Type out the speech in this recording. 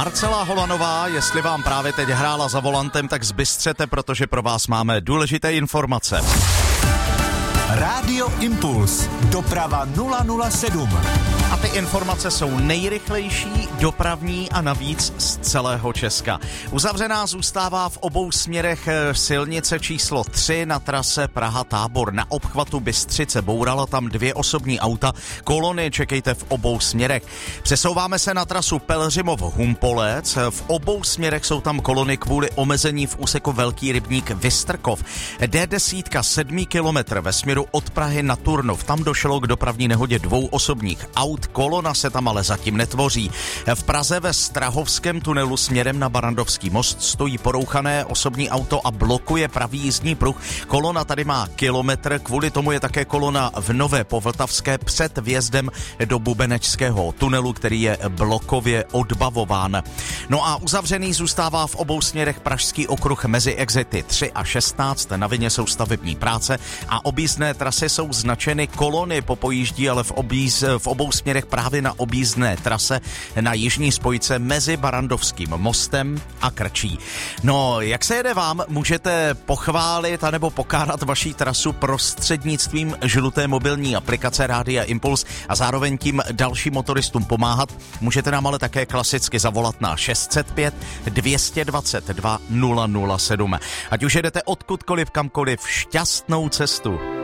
Marcela Holanová, jestli vám právě teď hrála za volantem, tak zbystřete, protože pro vás máme důležité informace. Rádio Impuls. Doprava 007. A ty informace jsou nejrychlejší, dopravní a navíc z celého Česka. Uzavřená zůstává v obou směrech silnice číslo 3 na trase Praha-Tábor. Na obchvatu Bystřice bourala tam 2 osobní auta. Kolony čekejte v obou směrech. Přesouváme se na trasu Pelhřimov-Humpolec. V obou směrech jsou tam kolony kvůli omezení v úseku Velký Rybník Vystrkov. D10 7 kilometr ve směru od Prahy na Turnov. Tam došlo k dopravní nehodě 2 osobních aut. Kolona se tam ale zatím netvoří. V Praze ve Strahovském tunelu směrem na Barrandovský most stojí porouchané osobní auto a blokuje pravý jízdní pruh. Kolona tady má kilometr, kvůli tomu je také kolona v Nové Povltavské před vjezdem do Bubenečského tunelu, který je blokově odbavován. No a uzavřený zůstává v obou směrech Pražský okruh mezi exity 3 a 16. Na vině jsou stavební práce a objízdné trasy jsou značeny. Kolony popojíždí ale v obou směrech právě na objízdné trase na jižní spojce mezi Barrandovským mostem a Krčí. No, jak se jede vám, můžete pochválit anebo pokárat vaší trasu prostřednictvím žluté mobilní aplikace Rádia Impuls a zároveň tím dalším motoristům pomáhat. Můžete nám ale také klasicky zavolat na 605 222 007. Ať už jedete odkudkoliv, kamkoliv, šťastnou cestu.